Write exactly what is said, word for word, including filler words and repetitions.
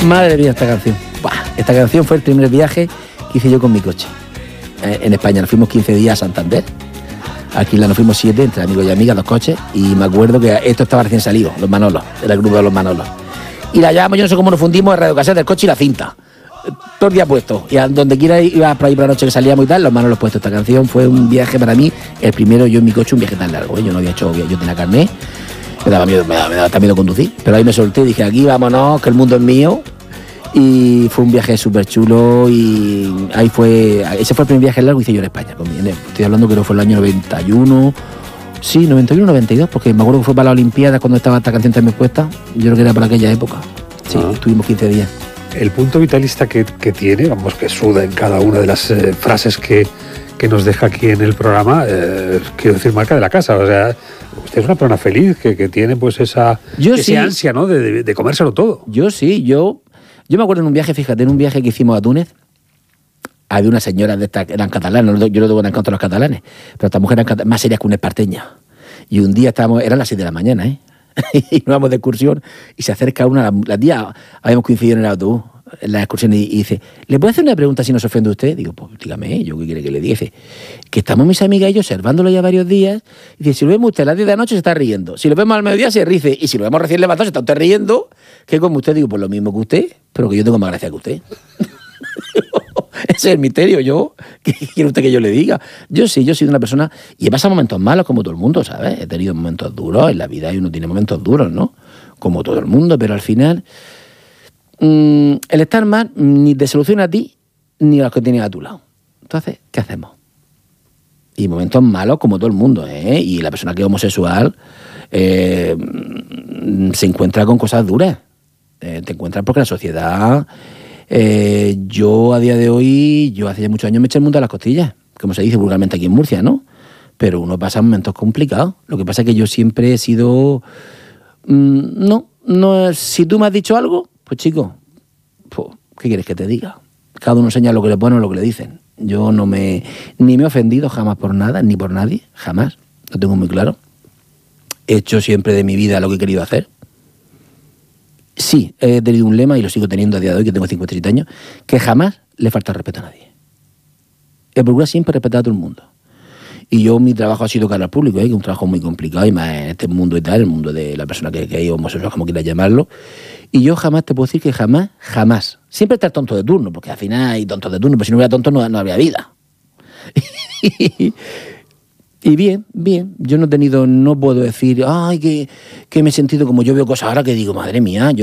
Madre mía, esta canción. Buah, esta canción fue el primer viaje que hice yo con mi coche. Eh, en España nos fuimos quince días a Santander. Aquí nos fuimos siete, entre amigos y amigas, dos coches. Y me acuerdo que esto estaba recién salido, Los Manolos, era el grupo de Los Manolos. Y la llevamos, yo no sé cómo nos fundimos, el radiocassette del coche y la cinta. Todo el día puesto. Y a donde quiera iba por ahí por la noche que salíamos y tal, Los Manolos puestos. Esta canción fue un viaje para mí, el primero yo en mi coche, un viaje tan largo. ¿eh? Yo no había hecho, yo tenía carnet, me daba miedo, me daba, me daba miedo conducir. Pero ahí me solté y dije, aquí vámonos, que el mundo es mío. Y fue un viaje súper chulo y ahí fue, ese fue el primer viaje largo que hice yo en España. Estoy hablando que no fue el año noventa y uno, sí, noventa y uno, noventa y dos, porque me acuerdo que fue para la Olimpiada cuando estaba esta canción también puesta. Yo creo que era para aquella época. Sí, ah. Estuvimos quince días. El punto vitalista que, que tiene, vamos, que suda en cada una de las eh, frases que, que nos deja aquí en el programa, eh, quiero decir, marca de la casa. O sea, usted es una persona feliz que, que tiene pues esa yo ese sí. ansia, ¿no? De, de, de comérselo todo. Yo sí, yo... Yo me acuerdo en un viaje, fíjate, en un viaje que hicimos a Túnez, había una señora de estas, eran catalanas, yo no tengo nada en contra de los catalanes, pero estas mujeres eran más serias que una esparteña. Y un día estábamos, eran las siete de la mañana, ¿eh? Y nos vamos de excursión y se acerca una, la tía, habíamos coincidido en el autobús, en la excursión, y, y dice, ¿le puedo hacer una pregunta si no se ofende usted? Digo, pues dígame, ¿yo qué quiere que le diga? Dice, que estamos mis amigas y yo observándolo ya varios días, y dice, si lo vemos usted a las diez de la noche se está riendo, si lo vemos al mediodía se ríe, y si lo vemos recién levantado se está usted riendo, que como usted, digo, pues lo mismo que usted, pero que yo tengo más gracia que usted. Ese es el misterio, yo, ¿qué quiere usted que yo le diga? Yo sí, yo soy una persona, y he pasado momentos malos como todo el mundo, ¿sabes? He tenido momentos duros en la vida y uno tiene momentos duros, ¿no? Como todo el mundo, pero al final... el estar mal ni te soluciona a ti ni a los que tienes a tu lado. Entonces, ¿qué hacemos? Y momentos malos como todo el mundo, ¿eh? Y la persona que es homosexual eh, se encuentra con cosas duras. Eh, te encuentras porque la sociedad... Eh, yo a día de hoy, yo hace ya muchos años me eché el mundo a las costillas, como se dice vulgarmente aquí en Murcia, ¿no? Pero uno pasa momentos complicados. Lo que pasa es que yo siempre he sido... Mmm, no, no, si tú me has dicho algo... Pues chico, pues, ¿qué quieres que te diga? Cada uno enseña lo que le ponen o lo que le dicen. Yo no me... Ni me he ofendido jamás por nada, ni por nadie, jamás. Lo tengo muy claro. He hecho siempre de mi vida lo que he querido hacer. Sí, he tenido un lema, y lo sigo teniendo a día de hoy, que tengo cincuenta y siete años, que jamás le falta respeto a nadie. He procurado siempre respetar a todo el mundo. Y yo, mi trabajo ha sido cara al público, ¿eh? Que es un trabajo muy complicado, y más en este mundo y tal, el mundo de la persona que, que hay homosexual, como quieras llamarlo. Y yo jamás te puedo decir que jamás, jamás. Siempre estar tonto de turno, porque al final hay tontos de turno, pero si no hubiera tontos no, no habría vida. Y bien, bien. Yo no he tenido, no puedo decir, ay, que, que me he sentido como yo veo cosas ahora que digo, madre mía, yo